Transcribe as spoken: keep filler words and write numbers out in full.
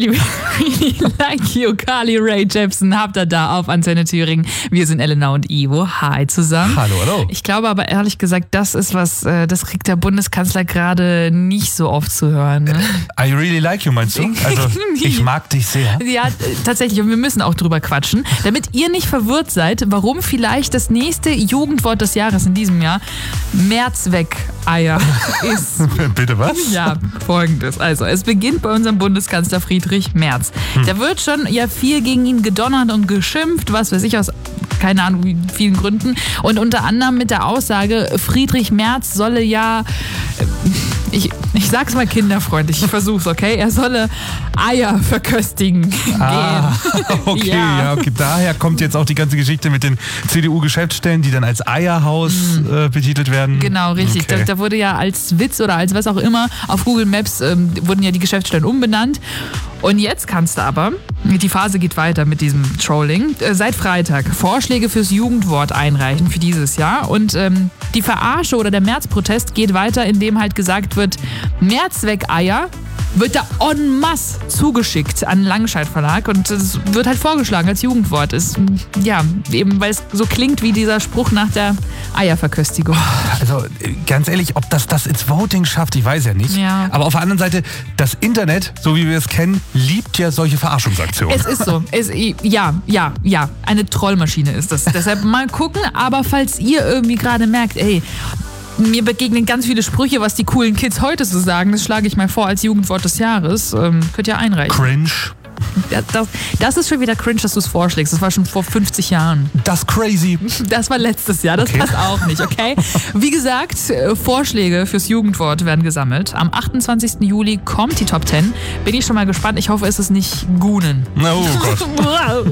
I Really Like You, Carly Rae Jepsen, habt ihr da auf Antenne Thüringen. Wir sind Elena und Ivo. Hi zusammen. Hallo, hallo. Ich glaube aber ehrlich gesagt, das ist was, äh, das kriegt der Bundeskanzler gerade nicht so oft zu hören. Ne? I really like you, meinst du? Also, ich mag dich sehr. Ja, tatsächlich. Und wir müssen auch drüber quatschen, damit ihr nicht verwirrt seid, warum vielleicht das nächste Jugendwort des Jahres in diesem Jahr Mehrzweckeier ist. Bitte was? Ja, folgendes. Also, es beginnt bei unserem Bundeskanzler Friedrich Merz. Hm. Da wird schon ja viel gegen ihn gedonnert und geschimpft, was weiß ich, aus keine Ahnung wie vielen Gründen. Und unter anderem mit der Aussage, Friedrich Merz solle ja, ich, ich sag's mal kinderfreundlich, ich versuch's, okay? Er solle Eier verköstigen ah, gehen. Okay, ja. ja, okay. Daher kommt jetzt auch die ganze Geschichte mit den C D U-Geschäftsstellen, die dann als Eierhaus mm. äh, betitelt werden. Genau, richtig. Okay. Da, da wurde ja als Witz oder als was auch immer auf Google Maps ähm, wurden ja die Geschäftsstellen umbenannt. Und jetzt kannst du aber, die Phase geht weiter mit diesem Trolling, äh, seit Freitag Vorschläge fürs Jugendwort einreichen für dieses Jahr. Und ähm, die Verarsche oder der Märzprotest geht weiter, indem halt gesagt wird, Mehrzweckeier wird da en masse zugeschickt an den Langenscheidt Verlag und es wird halt vorgeschlagen als Jugendwort. Ist, ja, eben weil es so klingt wie dieser Spruch nach der Eierverköstigung. Also ganz ehrlich, ob das das ins Voting schafft, ich weiß ja nicht. Ja. Aber auf der anderen Seite, das Internet, so wie wir es kennen, liebt ja solche Verarschungsaktionen. Es ist so. Es, ja, ja, ja. Eine Trollmaschine ist das. Deshalb mal gucken, aber falls ihr irgendwie gerade merkt, ey, mir begegnen ganz viele Sprüche, was die coolen Kids heute so sagen. Das schlage ich mal vor als Jugendwort des Jahres. Ähm, könnt ihr einreichen. Cringe. Das, das, das ist schon wieder cringe, dass du es vorschlägst. Das war schon vor fünfzig Jahren. Das crazy. Das war letztes Jahr. Das okay. passt auch nicht, okay? Wie gesagt, Vorschläge fürs Jugendwort werden gesammelt. Am achtundzwanzigsten Juli kommt die Top zehn. Bin ich schon mal gespannt. Ich hoffe, es ist nicht Gunen. Oh Gott.